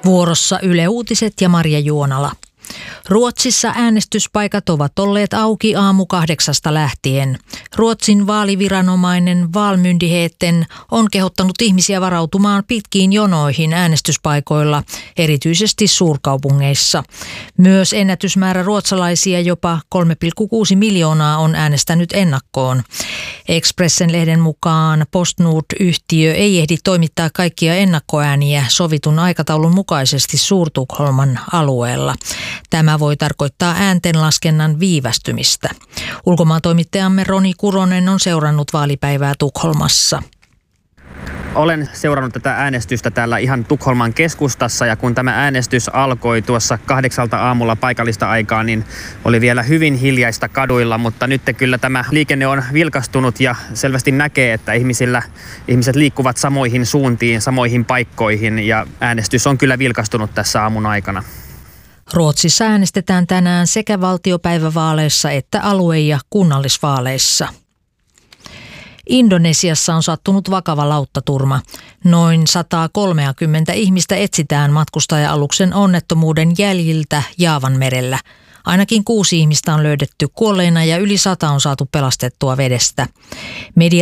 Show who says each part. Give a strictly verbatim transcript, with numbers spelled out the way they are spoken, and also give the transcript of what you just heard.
Speaker 1: Vuorossa Yle Uutiset ja Marja Juonala. Ruotsissa äänestyspaikat ovat olleet auki aamu kahdeksasta lähtien. Ruotsin vaaliviranomainen Valmyndigheten on kehottanut ihmisiä varautumaan pitkiin jonoihin äänestyspaikoilla, erityisesti suurkaupungeissa. Myös ennätysmäärä ruotsalaisia, jopa kolme pilkku kuusi miljoonaa, on äänestänyt ennakkoon. Expressen-lehden mukaan PostNord-yhtiö ei ehdi toimittaa kaikkia ennakkoääniä sovitun aikataulun mukaisesti Suur-Tukholman alueella. Tämä voi tarkoittaa ääntenlaskennan viivästymistä. Ulkomaantoimittajamme Roni Kuronen on seurannut vaalipäivää Tukholmassa.
Speaker 2: Olen seurannut tätä äänestystä täällä ihan Tukholman keskustassa, ja kun tämä äänestys alkoi tuossa kahdeksalta aamulla paikallista aikaa, niin oli vielä hyvin hiljaista kaduilla, mutta nyt kyllä tämä liikenne on vilkastunut ja selvästi näkee, että ihmisillä, ihmiset liikkuvat samoihin suuntiin, samoihin paikkoihin, ja äänestys on kyllä vilkastunut tässä aamun aikana.
Speaker 1: Ruotsissa äänestetään tänään sekä valtiopäivävaaleissa että alue- ja kunnallisvaaleissa. Indonesiassa on sattunut vakava lauttaturma. Noin sata kolmekymmentä ihmistä etsitään matkustaja-aluksen onnettomuuden jäljiltä Jaavanmerellä. Ainakin kuusi ihmistä on löydetty kuolleina ja yli sata on saatu pelastettua vedestä. Media